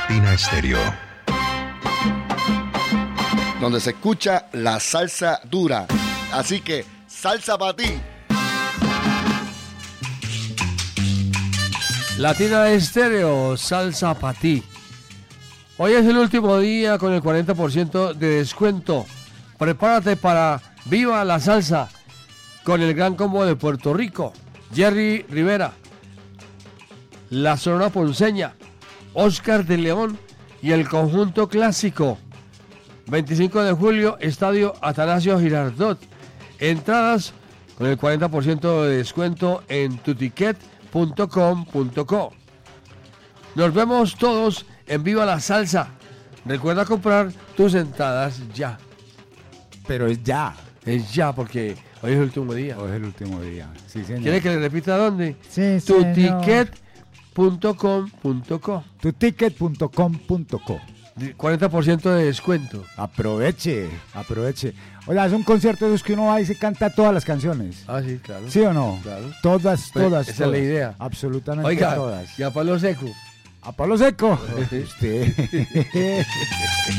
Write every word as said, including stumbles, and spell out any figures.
Latina Estéreo. Donde se escucha la salsa dura. Así que, salsa para ti. Latina Estéreo, salsa para ti. Hoy es el último día con el cuarenta por ciento de descuento. Prepárate para Viva la Salsa con el gran combo de Puerto Rico. Jerry Rivera, la Sonora Ponceña, Oscar de León y el conjunto clásico. veinticinco de julio, Estadio Atanasio Girardot. Entradas con el cuarenta por ciento de descuento en tuticket punto com punto co. Nos vemos todos en Viva la Salsa. Recuerda comprar tus entradas ya. Pero es ya. Es ya porque hoy es el último día. Hoy es el último día. Sí, señor. ¿Quiere que le repita dónde? Sí, tuticket punto com punto co. tuticket punto com punto co. cuarenta por ciento de descuento. Aproveche, aproveche. Oiga, es un concierto de los que uno va y se canta todas las canciones. Ah, sí, claro. ¿Sí o no? Claro. Todas, Pues todas, esa todas. es la idea. Absolutamente Oiga, todas. y a Palo Seco. ¿A Palo Seco? Sí. Usted.